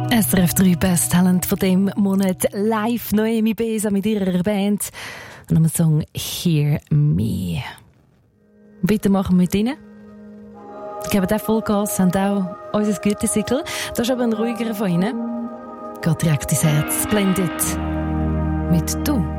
SRF 3 Best Talent von dem Monat live Noemi Besa mit ihrer Band und einem Song «Hear Me». Bitte machen wir mit ihnen. Geben auch Vollgas, haben auch unser Gütesiegel. Das ist aber ein ruhigerer von ihnen. Geht direkt ins Herz. Blendet mit «Du».